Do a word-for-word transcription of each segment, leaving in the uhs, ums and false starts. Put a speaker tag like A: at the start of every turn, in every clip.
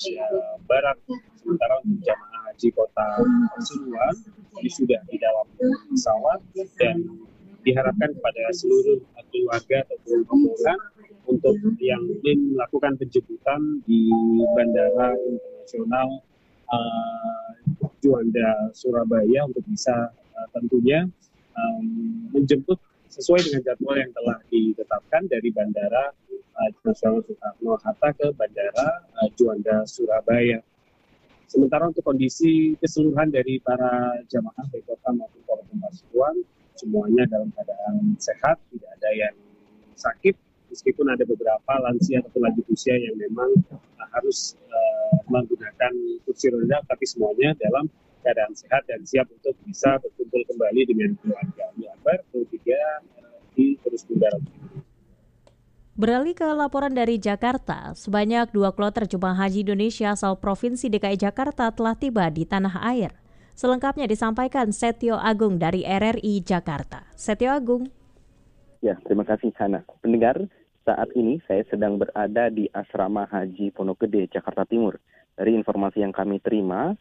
A: Indonesia Barat. Sementara untuk jamaah haji kota Pasuruan ini sudah di dalam pesawat dan diharapkan kepada seluruh keluarga ataupun rombongan untuk yang ingin melakukan penjemputan di Bandara Internasional uh, Juanda Surabaya untuk bisa uh, tentunya um, menjemput sesuai dengan jadwal yang telah ditetapkan dari Bandara uh, Internasional Soekarno-Hatta ke Bandara uh, Juanda Surabaya. Sementara untuk kondisi keseluruhan dari para jamaah baik kota maupun Kabupaten Pasuruan semuanya dalam keadaan sehat, tidak ada yang sakit, meskipun ada beberapa lansia atau lanjut usia yang memang uh, harus uh, menggunakan kursi roda, tapi semuanya dalam keadaan sehat dan siap untuk bisa berkumpul kembali dengan keluarga. Akbar, tiga di terus mendarat.
B: Beralih ke laporan dari Jakarta, sebanyak dua kloter jemaah haji Indonesia asal Provinsi D K I Jakarta telah tiba di tanah air. Selengkapnya disampaikan Setio Agung dari R R I Jakarta. Setio Agung.
C: Ya, terima kasih Hana. Pendengar, saat ini saya sedang berada di Asrama Haji Pondok Gede, Jakarta Timur. Dari informasi yang kami terima,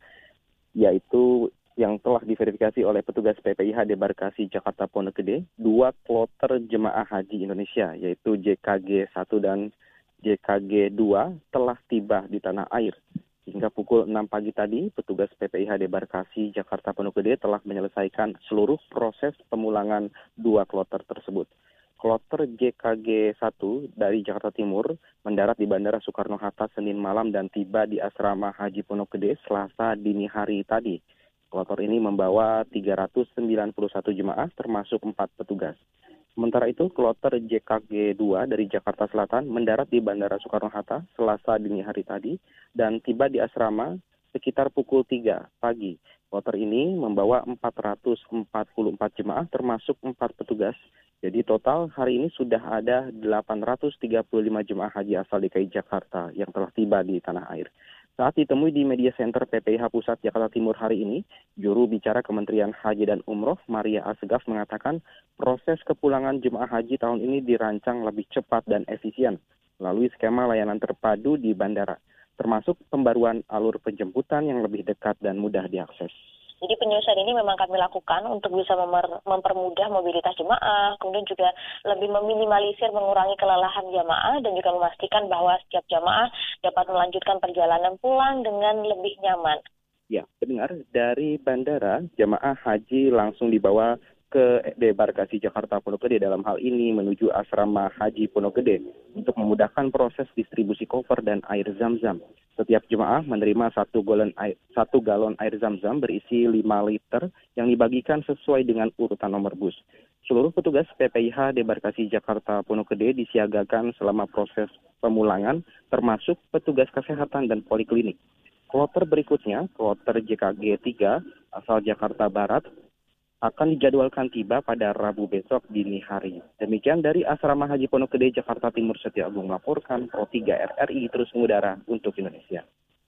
C: yaitu yang telah diverifikasi oleh petugas P P I H Debarkasi Jakarta Pondok Gede, dua kloter jemaah haji Indonesia, yaitu J K G satu dan J K G dua telah tiba di tanah air. Hingga pukul enam pagi tadi, petugas P P I H Debarkasi Jakarta Pondok Gede telah menyelesaikan seluruh proses pemulangan dua kloter tersebut. Kloter J K G satu dari Jakarta Timur mendarat di Bandara Soekarno-Hatta Senin malam dan tiba di Asrama Haji Pondok Gede Selasa dini hari tadi. Kloter ini membawa tiga ratus sembilan puluh satu jemaah termasuk empat petugas. Sementara itu, kloter J K G dua dari Jakarta Selatan mendarat di Bandara Soekarno-Hatta Selasa dini hari tadi dan tiba di asrama sekitar pukul tiga pagi. Kloter ini membawa empat ratus empat puluh empat jemaah termasuk empat petugas. Jadi total hari ini sudah ada delapan ratus tiga puluh lima jemaah haji asal D K I Jakarta yang telah tiba di tanah air. Saat ditemui di Media Center P P I H Pusat Jakarta Timur hari ini, juru bicara Kementerian Haji dan Umroh Maria Asegaf mengatakan proses kepulangan jemaah haji tahun ini dirancang lebih cepat dan efisien melalui skema layanan terpadu di bandara, termasuk pembaruan alur penjemputan yang lebih dekat dan mudah diakses.
D: Jadi penyelesaian ini memang kami lakukan untuk bisa memer- mempermudah mobilitas jemaah, kemudian juga lebih meminimalisir mengurangi kelelahan jemaah dan juga memastikan bahwa setiap jemaah dapat melanjutkan perjalanan pulang dengan lebih nyaman.
C: Ya, benar. Dari bandara, jemaah haji langsung dibawa ke Debarkasi Jakarta Pondok Gede dalam hal ini menuju Asrama Haji Pondok Gede untuk memudahkan proses distribusi koper dan air zam-zam. Setiap jemaah menerima satu galon air, satu galon air zam-zam berisi lima liter yang dibagikan sesuai dengan urutan nomor bus. Seluruh petugas P P I H Debarkasi Jakarta Pondok Gede disiagakan selama proses pemulangan, termasuk petugas kesehatan dan poliklinik. Kloter berikutnya, kloter J K G tiga asal Jakarta Barat, akan dijadwalkan tiba pada Rabu besok dini hari. Demikian dari Asrama Haji Pondok Gede, Jakarta Timur, Setio Agung melaporkan Pro tiga R R I terus mengudara untuk Indonesia.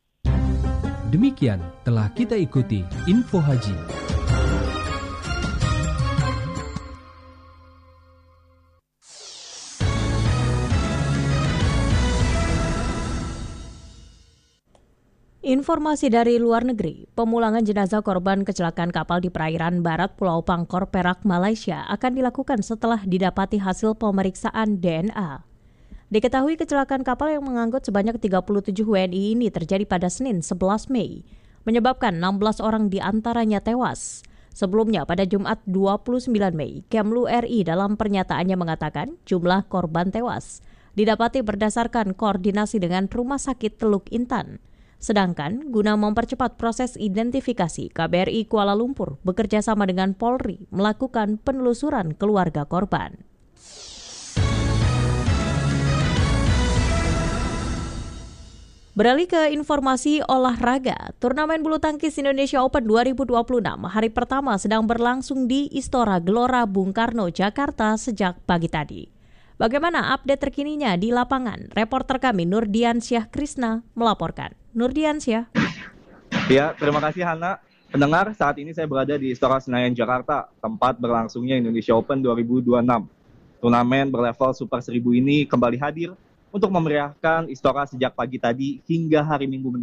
E: Demikian telah kita ikuti Info Haji.
B: Informasi dari luar negeri, pemulangan jenazah korban kecelakaan kapal di perairan barat Pulau Pangkor, Perak, Malaysia akan dilakukan setelah didapati hasil pemeriksaan D N A. Diketahui kecelakaan kapal yang mengangkut sebanyak tiga puluh tujuh W N I ini terjadi pada Senin sebelas Mei, menyebabkan enam belas orang diantaranya tewas. Sebelumnya pada Jumat dua puluh sembilan Mei, Kemlu R I dalam pernyataannya mengatakan jumlah korban tewas didapati berdasarkan koordinasi dengan Rumah Sakit Teluk Intan. Sedangkan, guna mempercepat proses identifikasi, K B R I Kuala Lumpur bekerja sama dengan Polri melakukan penelusuran keluarga korban. Beralih ke informasi olahraga, turnamen bulu tangkis Indonesia Open dua ribu dua puluh enam hari pertama sedang berlangsung di Istora Gelora Bung Karno, Jakarta sejak pagi tadi. Bagaimana update terkininya di lapangan? Reporter kami Nurdiansyah Krisna melaporkan. Nurdiansyah.
F: Ya, terima kasih Hana. Pendengar, saat ini saya berada di Istora Senayan, Jakarta, tempat berlangsungnya Indonesia Open dua ribu dua puluh enam. Turnamen berlevel Super seribu ini kembali hadir untuk memeriahkan Istora sejak pagi tadi hingga hari Minggu mendatang.